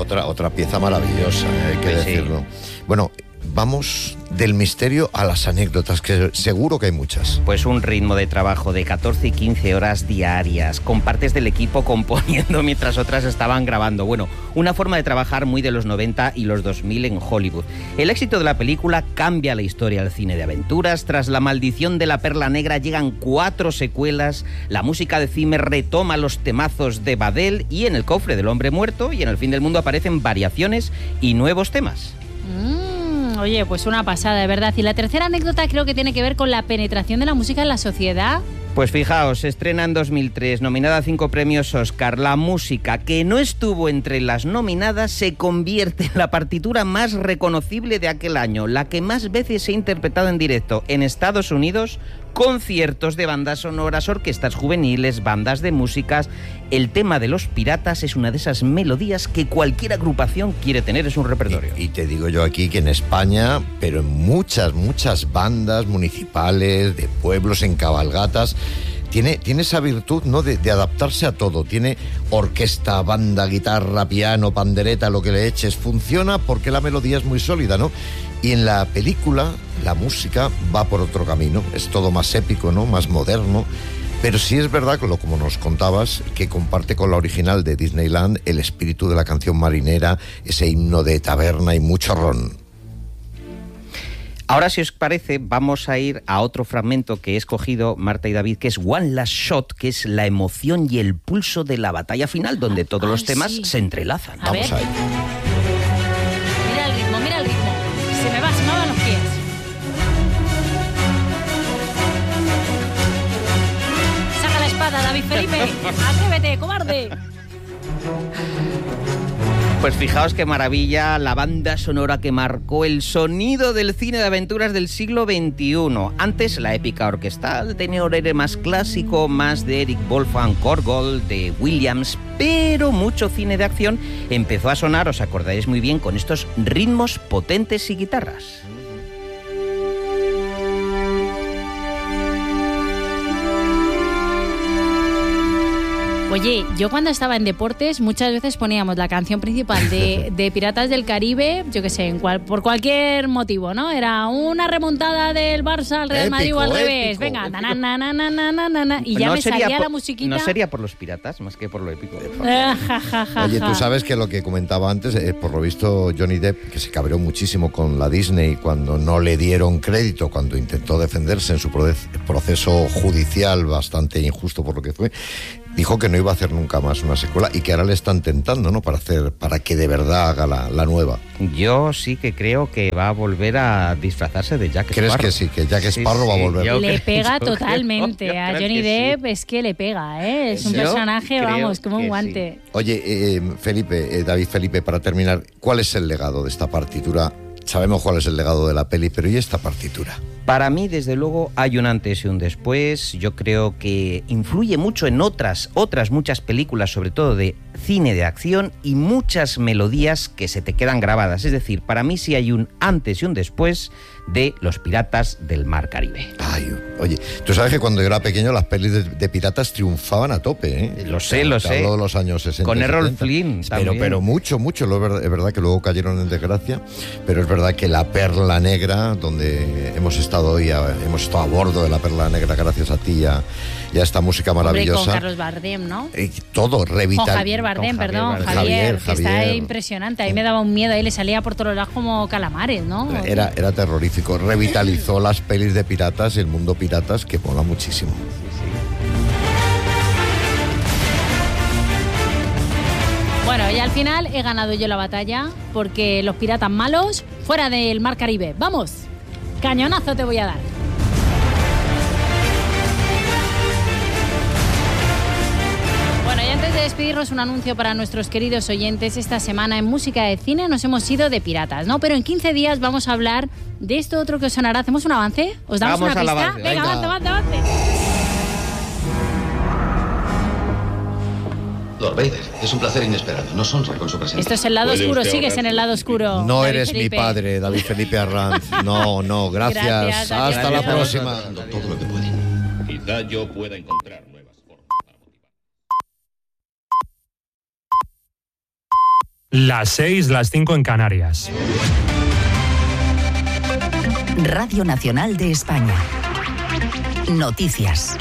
Otra pieza maravillosa, hay que decirlo. Sí. Bueno, vamos del misterio a las anécdotas, que seguro que hay muchas. Pues un ritmo de trabajo de 14 y 15 horas diarias, con partes del equipo componiendo mientras otras estaban grabando. Bueno, una forma de trabajar muy de los 90 y los 2000 en Hollywood. El éxito de la película cambia la historia del cine de aventuras. Tras La maldición de la perla negra llegan 4 secuelas. La música de Zimmer retoma los temazos de Badell, y en El cofre del hombre muerto y en El fin del mundo aparecen variaciones y nuevos temas. Oye, pues una pasada, de verdad. Y la tercera anécdota creo que tiene que ver con la penetración de la música en la sociedad. Pues fijaos, se estrena en 2003, nominada a 5 premios Oscar. La música, que no estuvo entre las nominadas, se convierte en la partitura más reconocible de aquel año, la que más veces se ha interpretado en directo en Estados Unidos, conciertos de bandas sonoras, orquestas juveniles, bandas de músicas. El tema de los piratas es una de esas melodías que cualquier agrupación quiere tener en su repertorio. Y te digo yo aquí que en España, pero en muchas bandas municipales, de pueblos, en cabalgatas, tiene esa virtud, ¿no?, de adaptarse a todo. Tiene orquesta, banda, guitarra, piano, pandereta, lo que le eches. Funciona porque la melodía es muy sólida, ¿no? Y en la película, la música va por otro camino. Es todo más épico, ¿no?, más moderno. Pero sí es verdad, como nos contabas, que comparte con la original de Disneyland el espíritu de la canción marinera, ese himno de taberna y mucho ron. Ahora, si os parece, vamos a ir a otro fragmento que he escogido, Marta y David, que es One Last Shot, que es la emoción y el pulso de la batalla final, donde todos los temas se entrelazan. Vamos a ello. Mira el ritmo. Se me van los pies. Saca la espada, David Felipe. Atrévete, cobarde. Pues fijaos qué maravilla, la banda sonora que marcó el sonido del cine de aventuras del siglo XXI. Antes la épica orquestal tenía un aire más clásico, más de Eric Wolfgang Korgold, de Williams, pero mucho cine de acción empezó a sonar, os acordaréis muy bien, con estos ritmos potentes y guitarras. Oye, yo cuando estaba en deportes muchas veces poníamos la canción principal de Piratas del Caribe, yo qué sé, por cualquier motivo, ¿no? Era una remontada del Barça al Real Madrid o al revés. Venga, y ya me salía la musiquita. No sería por los piratas, más que por lo épico. Oye, tú sabes que lo que comentaba antes, por lo visto Johnny Depp, que se cabreó muchísimo con la Disney cuando no le dieron crédito, cuando intentó defenderse en su proceso judicial bastante injusto por lo que fue, dijo que no iba a hacer nunca más una secuela y que ahora le están tentando, ¿no?, para que de verdad haga la nueva. Yo sí que creo que va a volver a disfrazarse de Jack Sparrow. ¿Crees que sí? Que Jack Sparrow va a volver. Le pega totalmente. A Johnny Depp es que le pega, ¿eh? Es un personaje, vamos, como un guante. Sí. Oye, David Felipe, para terminar, ¿cuál es el legado de esta partitura? Sabemos cuál es el legado de la peli, pero ¿y esta partitura? Para mí, desde luego, hay un antes y un después. Yo creo que influye mucho en otras muchas películas, sobre todo de cine de acción, y muchas melodías que se te quedan grabadas. Es decir, para mí sí hay un antes y un después de Los Piratas del Mar Caribe. Ay, oye, tú sabes que cuando yo era pequeño las pelis de piratas triunfaban a tope, ¿eh? Lo sé. Hablo de los años 60. Con Errol Flynn también. Pero mucho. Es verdad que luego cayeron en desgracia, pero es verdad que La Perla Negra, donde hemos estado hoy, hemos estado a bordo de La Perla Negra gracias a ti y a esta música maravillosa. Hombre, con Carlos Bardem, ¿no? Todo, revital. Con Javier Bardem, Javier, que está impresionante. Ahí me daba un miedo, ahí le salía por todos lados como calamares, ¿no? Era terrorífico. Revitalizó las pelis de piratas y el mundo piratas, que mola muchísimo. Bueno, y al final he ganado yo la batalla, porque los piratas malos fuera del Mar Caribe. ¡Vamos! Cañonazo te voy a dar. Bueno, y antes de despedirnos, un anuncio para nuestros queridos oyentes. Esta semana en Música de Cine nos hemos ido de piratas, ¿no? Pero en 15 días vamos a hablar de esto otro que os sonará. ¿Hacemos un avance? ¿Os damos una pista? Venga, avance. Lord Vader, es un placer inesperado. Nos honra con su presencia. Esto es el lado oscuro, sigues en el lado oscuro. No David eres Felipe. mi padre, David Felipe Arranz. No, gracias. Hasta la próxima. Todo lo que pueden. Quizá yo pueda encontrar nuevas formas para motivar. Las 6, las 5 en Canarias. Radio Nacional de España. Noticias.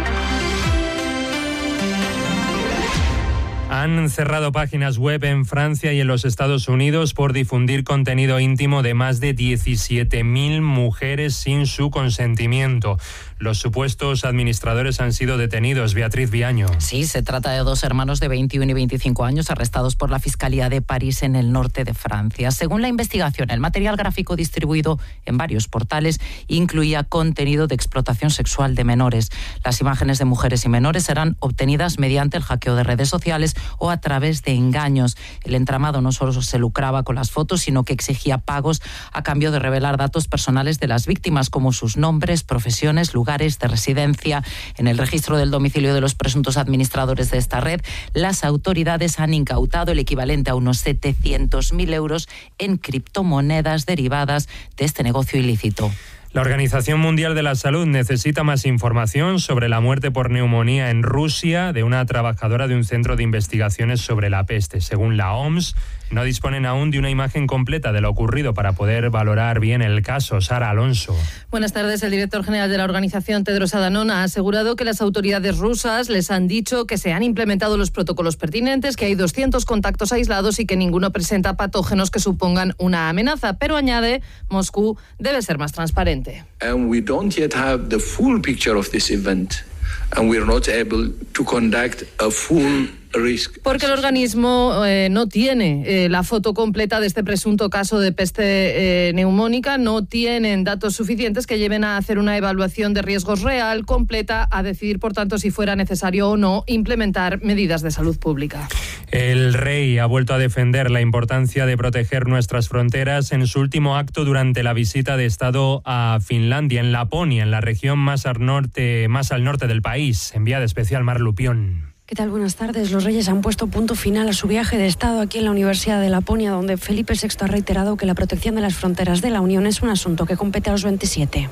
Han cerrado páginas web en Francia y en los Estados Unidos por difundir contenido íntimo de más de 17.000 mujeres sin su consentimiento. Los supuestos administradores han sido detenidos. Beatriz Viaño. Sí, se trata de 2 hermanos de 21 y 25 años arrestados por la Fiscalía de París en el norte de Francia. Según la investigación, el material gráfico distribuido en varios portales incluía contenido de explotación sexual de menores. Las imágenes de mujeres y menores eran obtenidas mediante el hackeo de redes sociales o a través de engaños. El entramado no solo se lucraba con las fotos, sino que exigía pagos a cambio de revelar datos personales de las víctimas, como sus nombres, profesiones, lugares de residencia. En el registro del domicilio de los presuntos administradores de esta red, las autoridades han incautado el equivalente a unos 700.000 euros en criptomonedas derivadas de este negocio ilícito. La Organización Mundial de la Salud necesita más información sobre la muerte por neumonía en Rusia de una trabajadora de un centro de investigaciones sobre la peste. Según la OMS, no disponen aún de una imagen completa de lo ocurrido para poder valorar bien el caso. Sara Alonso. Buenas tardes. El director general de la organización, Tedros Adhanom, ha asegurado que las autoridades rusas les han dicho que se han implementado los protocolos pertinentes, que hay 200 contactos aislados y que ninguno presenta patógenos que supongan una amenaza. Pero añade, Moscú debe ser más transparente. And we don't yet have the full picture of this event, and we're not able to conduct a full risk. Porque el organismo no tiene la foto completa de este presunto caso de peste neumónica, no tienen datos suficientes que lleven a hacer una evaluación de riesgos real, completa, a decidir, por tanto, si fuera necesario o no implementar medidas de salud pública. El rey ha vuelto a defender la importancia de proteger nuestras fronteras en su último acto durante la visita de Estado a Finlandia, en Laponia, en la región más al norte del país. Enviada especial Mar Lupión. ¿Qué tal? Buenas tardes. Los reyes han puesto punto final a su viaje de Estado aquí en la Universidad de Laponia, donde Felipe VI ha reiterado que la protección de las fronteras de la Unión es un asunto que compete a los 27.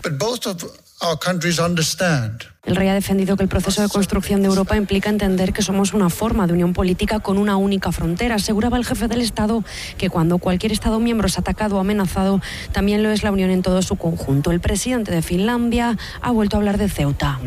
El rey ha defendido que el proceso de construcción de Europa implica entender que somos una forma de unión política con una única frontera. Aseguraba el jefe del Estado que cuando cualquier Estado miembro es atacado o amenazado, también lo es la Unión en todo su conjunto. El presidente de Finlandia ha vuelto a hablar de Ceuta.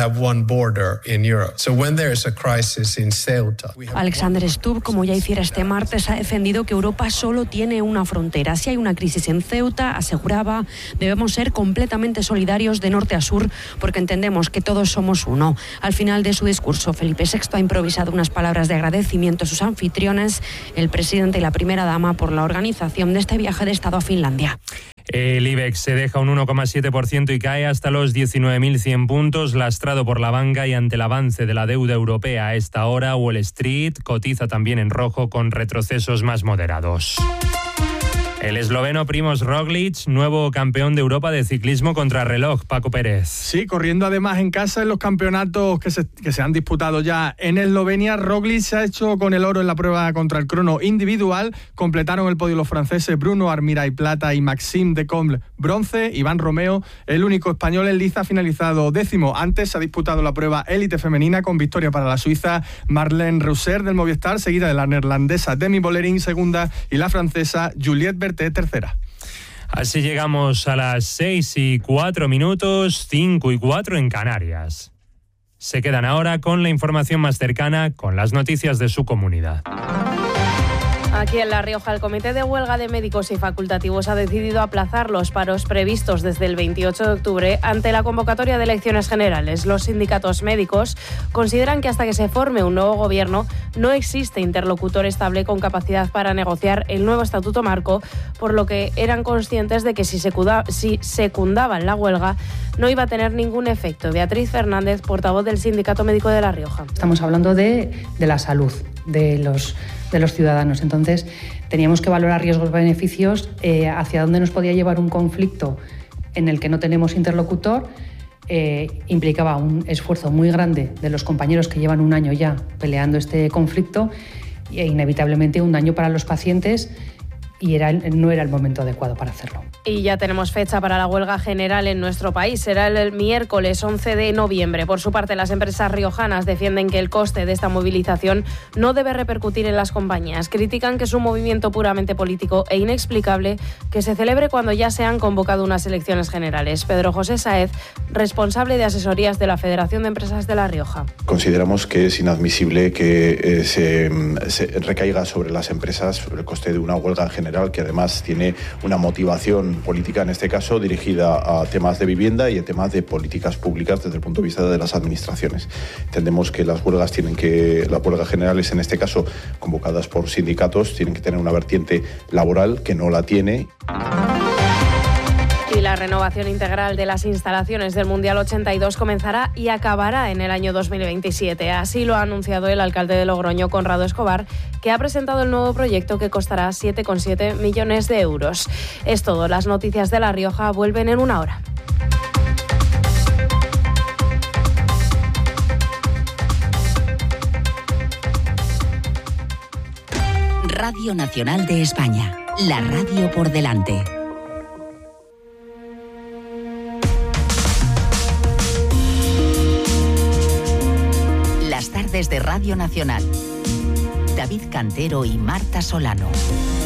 Alexander Stubb, como ya hiciera este martes, ha defendido que Europa solo tiene una frontera. Si hay una crisis en Ceuta, aseguraba, debemos ser completamente solidarios de norte a sur, porque entendemos que todos somos uno. Al final de su discurso, Felipe VI ha improvisado unas palabras de agradecimiento a sus anfitriones, el presidente y la primera dama, por la organización de este viaje de Estado a Finlandia. El IBEX se deja un 1,7% y cae hasta los 19.100 puntos, lastrado por la banca y ante el avance de la deuda europea. A esta hora, Wall Street cotiza también en rojo con retrocesos más moderados. El esloveno Primož Roglič, nuevo campeón de Europa de ciclismo contrarreloj. Paco Pérez. Sí, corriendo además en casa en los campeonatos que se han disputado ya en Eslovenia. Roglič se ha hecho con el oro en la prueba contra el crono individual. Completaron el podio los franceses Bruno Armirail plata y Maxime de Comble bronce. Iván Romeo, el único español en liza, ha finalizado 10º. Antes se ha disputado la prueba élite femenina con victoria para la suiza Marlene Reusser del Movistar, seguida de la neerlandesa Demi Vollering, segunda, y la francesa Juliette Berthet, tercera. Así llegamos a las 6:04, 5:04 en Canarias. Se quedan ahora con la información más cercana, con las noticias de su comunidad. Aquí en La Rioja, el Comité de Huelga de Médicos y Facultativos ha decidido aplazar los paros previstos desde el 28 de octubre ante la convocatoria de elecciones generales. Los sindicatos médicos consideran que hasta que se forme un nuevo gobierno no existe interlocutor estable con capacidad para negociar el nuevo estatuto marco, por lo que eran conscientes de que si secundaban la huelga no iba a tener ningún efecto. Beatriz Fernández, portavoz del Sindicato Médico de La Rioja. Estamos hablando de la salud de los ciudadanos. Entonces, teníamos que valorar riesgos-beneficios, hacia dónde nos podía llevar un conflicto en el que no tenemos interlocutor. Implicaba un esfuerzo muy grande de los compañeros que llevan un año ya peleando este conflicto e inevitablemente un daño para los pacientes y no era el momento adecuado para hacerlo. Y ya tenemos fecha para la huelga general en nuestro país. Será el miércoles 11 de noviembre. Por su parte, las empresas riojanas defienden que el coste de esta movilización no debe repercutir en las compañías. Critican que es un movimiento puramente político e inexplicable que se celebre cuando ya se han convocado unas elecciones generales. Pedro José Sáez, responsable de asesorías de la Federación de Empresas de La Rioja. Consideramos que es inadmisible que se recaiga sobre las empresas el coste de una huelga general que además tiene una motivación política, en este caso dirigida a temas de vivienda y a temas de políticas públicas desde el punto de vista de las administraciones. Entendemos que las huelgas las huelgas generales, en este caso convocadas por sindicatos, tienen que tener una vertiente laboral que no la tiene. Y la renovación integral de las instalaciones del Mundial 82 comenzará y acabará en el año 2027. Así lo ha anunciado el alcalde de Logroño, Conrado Escobar, que ha presentado el nuevo proyecto que costará 7,7 millones de euros. Es todo. Las noticias de La Rioja vuelven en una hora. Radio Nacional de España. La radio por delante. Las tardes de Radio Nacional. David Cantero y Marta Solano.